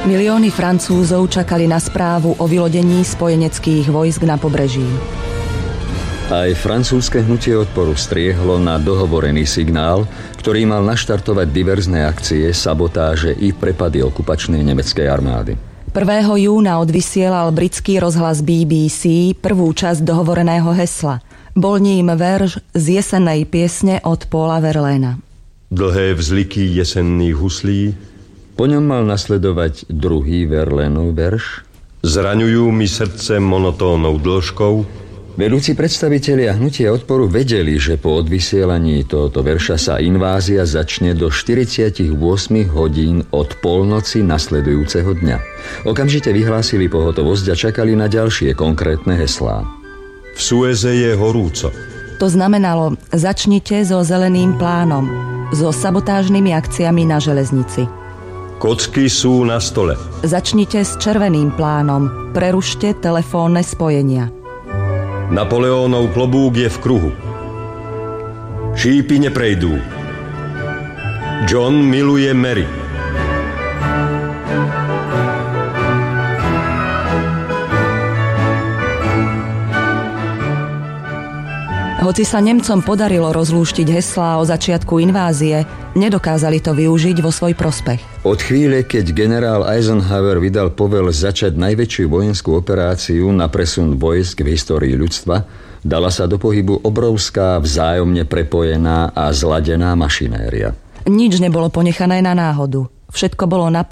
Milióny Francúzov čakali na správu o vylodení spojeneckých vojsk na pobreží. Aj francúzske hnutie odporu striehlo na dohovorený signál, ktorý mal naštartovať diverzné akcie, sabotáže i prepady okupačnej nemeckej armády. 1. júna odvysielal britský rozhlas BBC prvú časť dohovoreného hesla. Bol ním verš z jesennej piesne od Paula Verlaina. Dlhé vzliky jesenných huslí. Po ňom mal nasledovať druhý Verlainov verš. Zraňujú mi srdce monotónnou dĺžkou. Vedúci predstavitelia hnutia odporu vedeli, že po odvysielaní tohoto verša sa invázia začne do 48 hodín od polnoci nasledujúceho dňa. Okamžite vyhlásili pohotovosť a čakali na ďalšie konkrétne heslá. V Sueze je horúco. To znamenalo, začnite so zeleným plánom, so sabotážnymi akciami na železnici. Kocky sú na stole. Začnite s červeným plánom, prerušte telefónne spojenia. Napoleónov klobúk je v kruhu. Šípy neprejdú. John miluje Mary. Hoci sa Nemcom podarilo rozlúštiť heslá o začiatku invázie, nedokázali to využiť vo svoj prospech. Od chvíle, keď generál Eisenhower vydal povel začať najväčšiu vojenskú operáciu na presun vojsk v histórii ľudstva, dala sa do pohybu obrovská, vzájomne prepojená a zladená mašinéria. Nič nebolo ponechané na náhodu. Všetko bolo